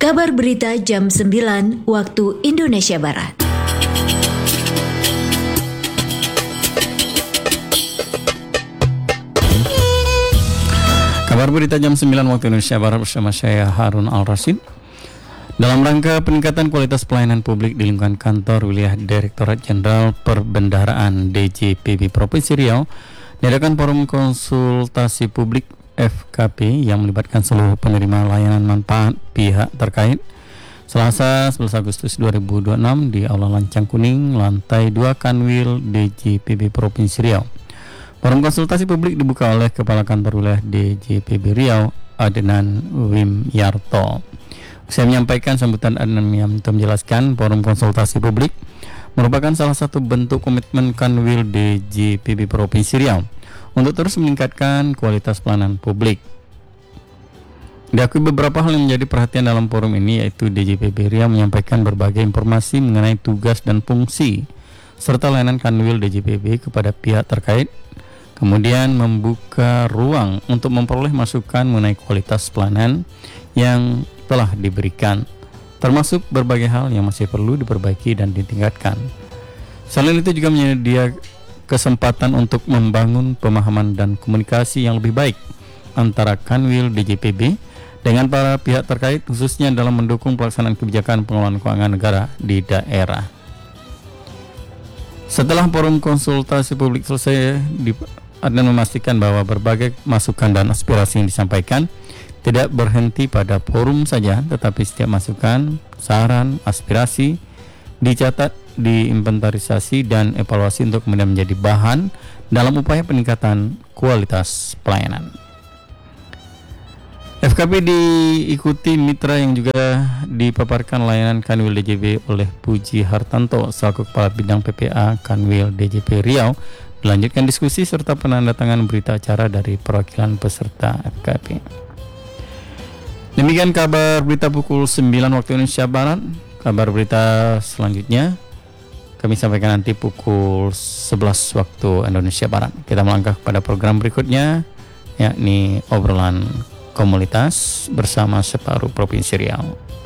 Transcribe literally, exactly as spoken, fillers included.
Kabar berita jam sembilan waktu Indonesia Barat. Kabar berita jam sembilan waktu Indonesia Barat bersama saya Harun Al-Rasyid. Dalam rangka peningkatan kualitas pelayanan publik di lingkungan kantor wilayah Direktorat Jenderal Perbendaharaan D J P B Provinsi Riau, diadakan forum konsultasi publik F K P yang melibatkan seluruh penerima layanan manfaat pihak terkait Selasa sebelas Agustus dua ribu dua puluh enam di Aula Lancang Kuning, lantai dua Kanwil D J P B Provinsi Riau. Forum konsultasi publik dibuka oleh Kepala Kantor Wilayah D J P B Riau, Adnan Wimyarto. Saya menyampaikan sambutan, Adnan Wimyarto menjelaskan forum konsultasi publik merupakan salah satu bentuk komitmen Kanwil D J P B Provinsi Riau untuk terus meningkatkan kualitas pelayanan publik. Diakui beberapa hal yang menjadi perhatian dalam forum ini, yaitu D J P B Riau menyampaikan berbagai informasi mengenai tugas dan fungsi serta layanan Kanwil D J P B kepada pihak terkait, kemudian membuka ruang untuk memperoleh masukan mengenai kualitas pelayanan yang telah diberikan, termasuk berbagai hal yang masih perlu diperbaiki dan ditingkatkan. Selain itu juga menyedia kesempatan untuk membangun pemahaman dan komunikasi yang lebih baik antara Kanwil D J P B dengan para pihak terkait, khususnya dalam mendukung pelaksanaan kebijakan pengelolaan keuangan negara di daerah. Setelah forum konsultasi publik selesai, Adnan memastikan bahwa berbagai masukan dan aspirasi yang disampaikan tidak berhenti pada forum saja, tetapi setiap masukan, saran, aspirasi dicatat, diinventarisasi dan evaluasi untuk kemudian menjadi bahan dalam upaya peningkatan kualitas pelayanan. F K P diikuti mitra yang juga dipaparkan layanan Kanwil D J P oleh Puji Hartanto selaku Kepala Bidang P P A Kanwil D J P Riau. Dilanjutkan diskusi serta penandatangan berita acara dari perwakilan peserta F K P. Demikian kabar berita pukul sembilan waktu Indonesia Barat. Kabar berita selanjutnya kami sampaikan nanti pukul sebelas waktu Indonesia Barat. Kita melangkah pada program berikutnya, yakni obrolan komunitas bersama Separuh Provinsi Riau.